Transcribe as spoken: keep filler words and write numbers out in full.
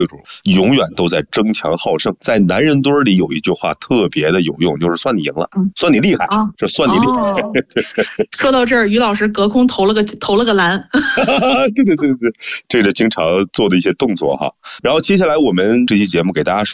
永远都在争强好胜。在男人堆里有一句话特别的有用，就是算你赢了，嗯、算你厉害，啊、这算你厉害。哦、 说到这儿，于老师隔空投了个投了个篮。 对对对对，这是经常做的一些动作哈。然后接下来我们这期节目给大家说